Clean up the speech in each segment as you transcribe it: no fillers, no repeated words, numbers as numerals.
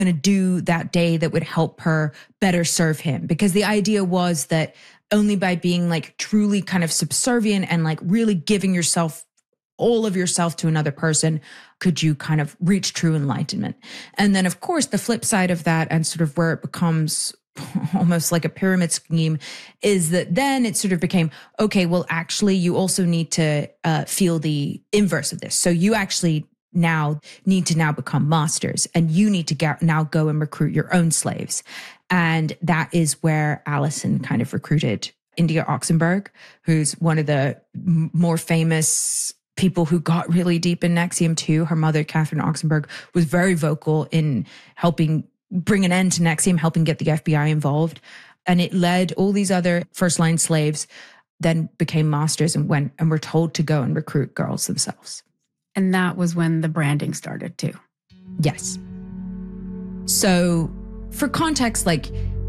going to do that day that would help her better serve him. Because the idea was that only by being like truly kind of subservient and like really giving yourself, all of yourself to another person, could you kind of reach true enlightenment. And then, of course, the flip side of that, and sort of where it becomes almost like a pyramid scheme, is that then it sort of became, okay, well, actually, you also need to feel the inverse of this. So you actually now need to now become masters, and you need to now go and recruit your own slaves. And that is where Allison kind of recruited India Oxenberg, who's one of the more famous people who got really deep in NXIVM too. Her mother, Catherine Oxenberg, was very vocal in helping bring an end to NXIVM, helping get the FBI involved. And it led all these other first-line slaves then became masters and went and were told to go and recruit girls themselves. And that was when the branding started too. Yes. So for context, like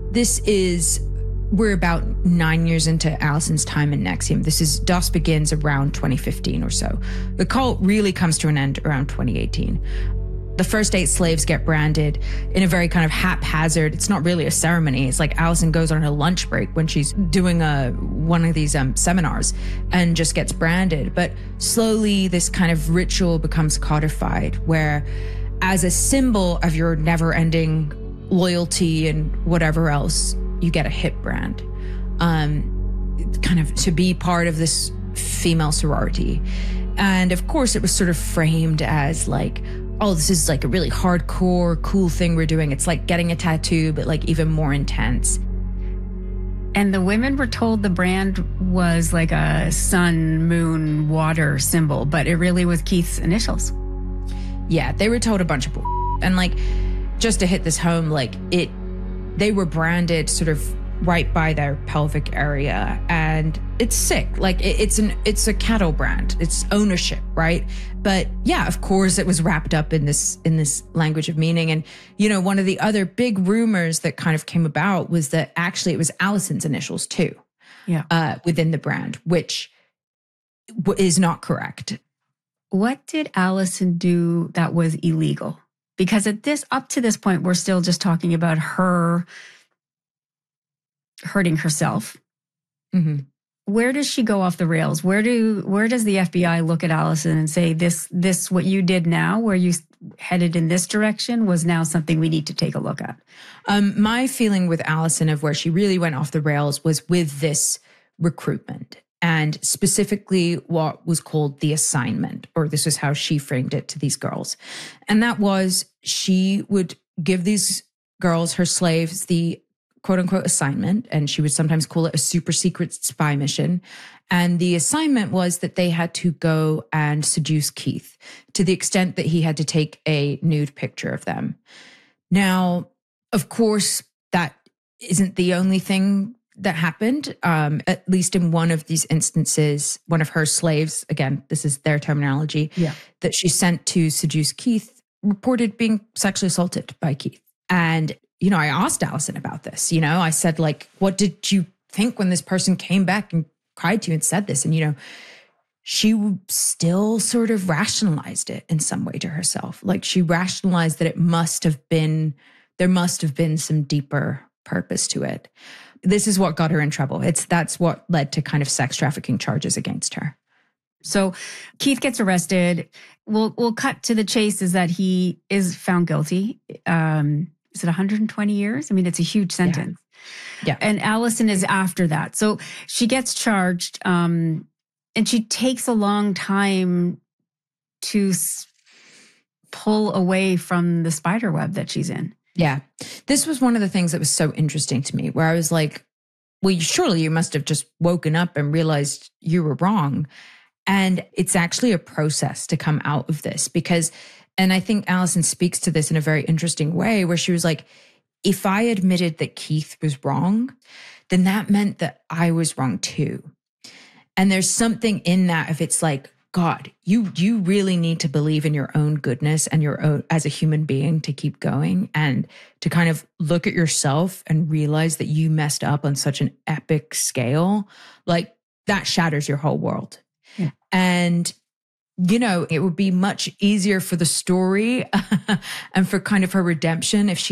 we're about 9 years into Allison's time in NXIVM. DOS begins around 2015 or so. The cult really comes to an end around 2018. The first 8 slaves get branded in a very kind of haphazard, it's not really a ceremony. It's like Allison goes on her lunch break when she's doing one of these seminars and just gets branded. But slowly this kind of ritual becomes codified, where as a symbol of your never-ending loyalty and whatever else, you get a hip brand, kind of to be part of this female sorority. And of course, it was sort of framed as like, oh, this is like a really hardcore, cool thing we're doing. It's like getting a tattoo, but like even more intense. And the women were told the brand was like a sun, moon, water symbol, but it really was Keith's initials. Yeah, they were told a bunch of and like, just to hit this home, like they were branded sort of right by their pelvic area, and it's sick. Like it's a cattle brand. It's ownership, right? But yeah, of course, it was wrapped up in this language of meaning. And you know, one of the other big rumors that kind of came about was that actually it was Allison's initials too, within the brand, which is not correct. What did Allison do that was illegal? Because up to this point, we're still just talking about her hurting herself. Mm-hmm. Where does she go off the rails? Where does the FBI look at Allison and say, this what you did now, where you headed in this direction, was now something we need to take a look at? My feeling with Allison of where she really went off the rails was with this recruitment, and specifically what was called the assignment, or this is how she framed it to these girls. And that was, she would give these girls, her slaves, the quote unquote assignment, and she would sometimes call it a super secret spy mission. And the assignment was that they had to go and seduce Keith to the extent that he had to take a nude picture of them. Now, of course, that isn't the only thing that happened. At least in one of these instances, one of her slaves, again, this is their terminology, that she sent to seduce Keith, reported being sexually assaulted by Keith. And, you know, I asked Allison about this. You know, I said, like, what did you think when this person came back and cried to you and said this? And, you know, she still sort of rationalized it in some way to herself. Like, she rationalized that there must have been some deeper purpose to it. This is what got her in trouble. That's what led to kind of sex trafficking charges against her. So Keith gets arrested. We'll cut to the chase, is that he is found guilty. Is it 120 years? I mean, it's a huge sentence. Yeah. And Allison is after that. So she gets charged, and she takes a long time to pull away from the spider web that she's in. Yeah. This was one of the things that was so interesting to me, where I was like, well, surely you must have just woken up and realized you were wrong. And it's actually a process to come out of this, because, and I think Allison speaks to this in a very interesting way, where she was like, if I admitted that Keith was wrong, then that meant that I was wrong too. And there's something in that, if it's like, God, you really need to believe in your own goodness and your own as a human being to keep going, and to kind of look at yourself and realize that you messed up on such an epic scale. Like, that shatters your whole world. Yeah. And you know, it would be much easier for the story and for kind of her redemption if she